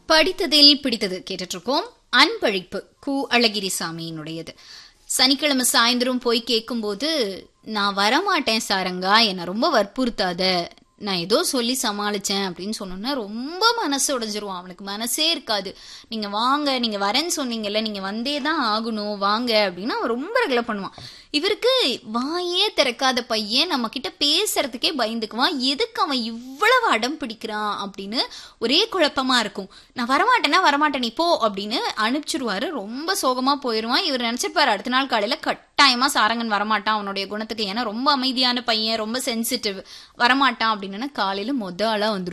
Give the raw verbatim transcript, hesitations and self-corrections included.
படித்ததில் பிடித்தது கேட்டுட்டு இருக்கோம். அன்பழிப்பு கு அழகிரிசாமியினுடையது. சனிக்கிழமை சாயந்தரம் போய் கேட்கும்போது, நான் வரமாட்டேன் சாரங்கா, என்னை ரொம்ப வற்புறுத்தாத, நான் ஏதோ சொல்லி சமாளிச்சேன் அப்படின்னு சொன்னோன்னா ரொம்ப மனசு உடைஞ்சிருவான். அவனுக்கு மனசே இருக்காது. நீங்க வாங்க, நீங்க வரேன்னு சொன்னீங்கல்ல, நீங்க வந்தே தான் ஆகணும், வாங்க அப்படின்னு அவன் ரொம்ப ரகலை பண்ணுவான். இவருக்கு வாயே திறக்காத பையன் நம்ம கிட்ட பேசுறதுக்கே பயந்துக்குவான். எதுக்கு அவன் இவ்வளவு அடம் பிடிக்கிறான் அப்படின்னு ஒரே குழப்பமா இருக்கும். நான் வரமாட்டேன்னா வரமாட்டேன் நீ போ அப்படின்னு அனுப்பிச்சிருவாரு. ரொம்ப சோகமா போயிடுவான். இவர் நினைச்சிருப்பாரு அடுத்த நாள் காலையில கட்டாயமா சாரங்கன் வரமாட்டான் அவனுடைய குணத்துக்கு, ஏன்னா ரொம்ப அமைதியான பையன், ரொம்ப சென்சிட்டிவ், வரமாட்டான் அப்படின்னு. காலையில மொத ஆளா வந்துரும்.